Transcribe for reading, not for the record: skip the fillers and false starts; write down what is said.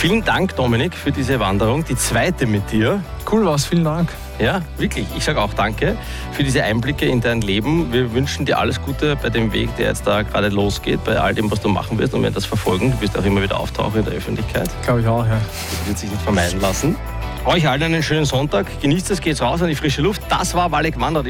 Vielen Dank, Dominik, für diese Wanderung, die zweite mit dir. Cool war's, vielen Dank. Ja, wirklich. Ich sage auch danke für diese Einblicke in dein Leben. Wir wünschen dir alles Gute bei dem Weg, der jetzt da gerade losgeht, bei all dem, was du machen wirst und wir das verfolgen. Du wirst auch immer wieder auftauchen in der Öffentlichkeit. Glaube ich auch, ja. Das wird sich nicht vermeiden lassen. Euch allen einen schönen Sonntag. Genießt es, geht's raus an die frische Luft. Das war Walek Wandert.